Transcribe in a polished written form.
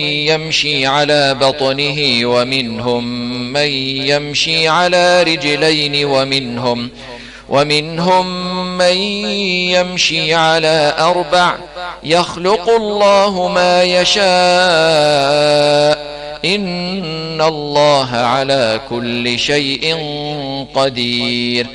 يمشي على بطنه، ومنهم من يمشي على رجلين، ومنهم من يمشي على 4. يخلق الله ما يشاء، إن الله على كل شيء قدير.